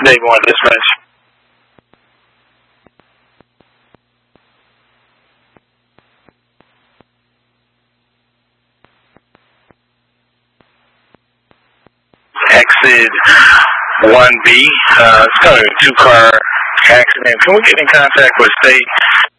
Navy 1 dispatch. Exit 1B. It's kind of a two-car accident. Can we get in contact with state